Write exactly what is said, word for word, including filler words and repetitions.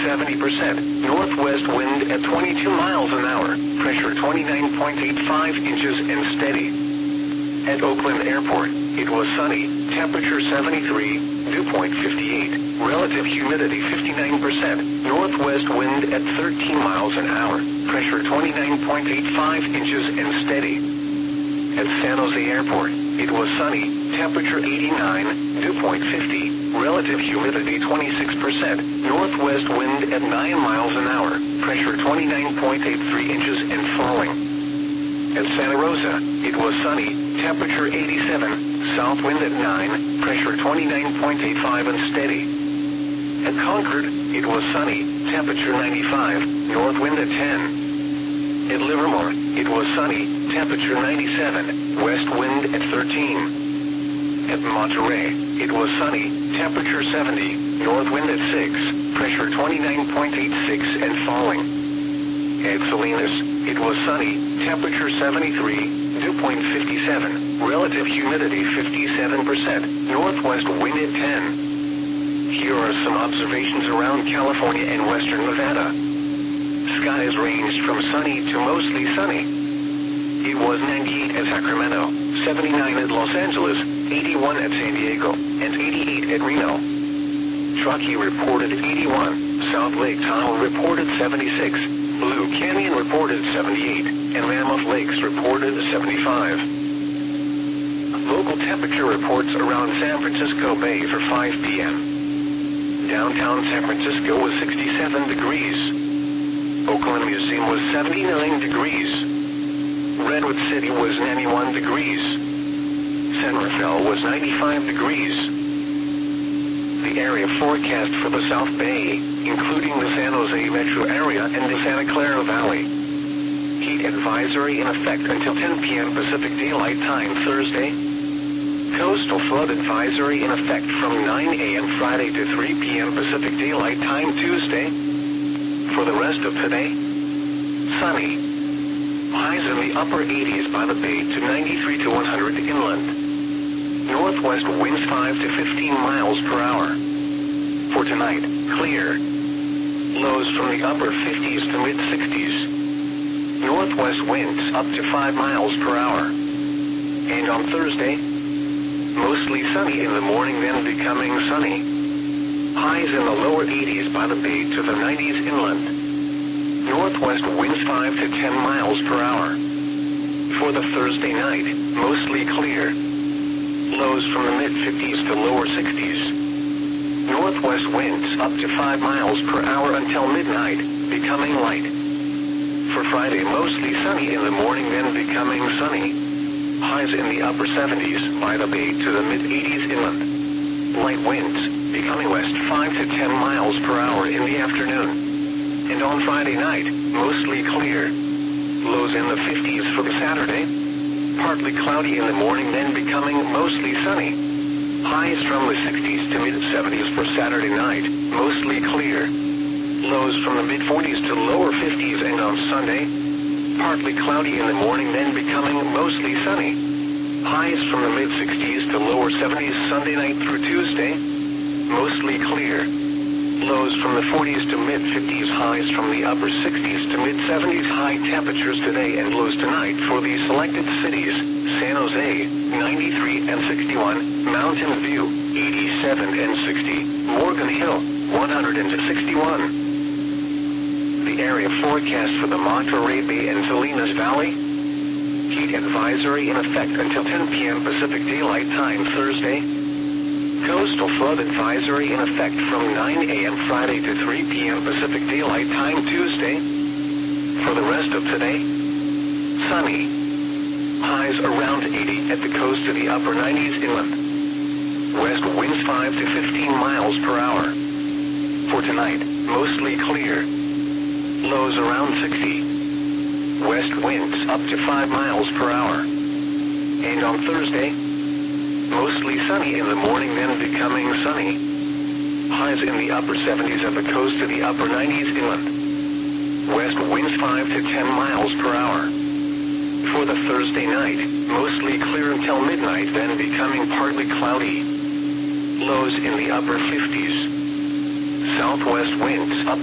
seventy percent. Northwest wind at twenty-two miles an hour. Pressure twenty-nine point eight five inches and steady. At Oakland Airport, it was sunny. Temperature seventy-three. Dew point fifty-eight. Relative humidity fifty-nine percent. Northwest wind at thirteen miles an hour. Pressure twenty-nine point eight five inches and steady. At San Jose Airport, it was sunny. Temperature eighty-nine. Dew point fifty. Relative humidity twenty-six percent. Northwest wind at nine miles an hour. Pressure twenty-nine point eight three inches and falling. At Santa Rosa, it was sunny. Temperature eighty-seven. South wind at nine. Pressure twenty-nine point eight five and steady. At Concord, it was sunny. Temperature ninety-five. North wind at ten. At Livermore, it was sunny. Temperature ninety-seven. West wind at thirteen. At Monterey, it was sunny. Temperature seventy. North wind at six. Pressure twenty-nine point eight six and falling. At Salinas, it was sunny. Temperature seventy-three. Dew point fifty-seven. Relative humidity fifty-seven percent. Northwest wind at ten. Here are some observations around California and western Nevada. Skies ranged from sunny to mostly sunny. It was ninety-eight at Sacramento, seventy-nine at Los Angeles, eighty-one at San Diego, and eighty-eight at Reno. Truckee reported eighty-one, South Lake Tahoe reported seventy-six, Blue Canyon reported seventy-eight, and Mammoth Lakes reported seventy-five. Local temperature reports around San Francisco Bay for five p m Downtown San Francisco was sixty-seven degrees. Oakland Museum was seventy-nine degrees. Redwood City was ninety-one degrees. San Rafael was ninety-five degrees. The area forecast for the South Bay, including the San Jose metro area and the Santa Clara Valley. Heat advisory in effect until ten p m Pacific Daylight Time Thursday. Coastal flood advisory in effect from nine a m Friday to three p m Pacific Daylight Time Tuesday. For the rest of today, sunny. Highs in the upper eighties by the bay to ninety-three to one hundred inland. Northwest winds five to fifteen miles per hour. For tonight, clear. Lows from the upper fifties to mid sixties. Northwest winds up to five miles per hour. And on Thursday, mostly sunny in the morning, then becoming sunny. Highs in the lower eighties by the bay to the nineties inland. Northwest winds five to ten miles per hour. For the Thursday night, mostly clear. Lows from the mid fifties to lower sixties. Northwest winds up to five miles per hour until midnight, becoming light. For Friday, mostly sunny in the morning, then becoming sunny. Highs in the upper seventies by the bay to the mid eighties inland. Light winds, becoming west five to ten miles per hour in the afternoon. And on Friday night, mostly clear. Lows in the fifties for the Saturday. Partly cloudy in the morning, then becoming mostly sunny. Highs from the sixties to mid seventies for Saturday night, mostly clear. Lows from the mid forties to lower fifties, and on Sunday, partly cloudy in the morning, then becoming mostly sunny. Highs from the mid sixties to lower seventies Sunday night through Tuesday, mostly clear. Lows from the forties to mid fifties, highs from the upper sixties to mid seventies. High temperatures today and lows tonight for the selected cities: San Jose, ninety-three and sixty-one, Mountain View, eighty-seven and sixty, Morgan Hill, one hundred sixty-one. The area forecast for the Monterey Bay and Salinas Valley. Heat advisory in effect until ten p m Pacific Daylight Time Thursday. Coastal flood advisory in effect from nine a m Friday to three p m Pacific Daylight Time Tuesday. For the rest of today, sunny. Highs around eighty at the coast to the upper nineties inland. West winds five to fifteen miles per hour. For tonight, mostly clear. Lows around sixty. West winds up to five miles per hour. And on Thursday, mostly sunny in the morning, then becoming sunny. Highs in the upper seventies at the coast to the upper nineties inland. West winds five to ten miles per hour. For the Thursday night, mostly clear until midnight, then becoming partly cloudy. Lows in the upper fifties. Southwest winds up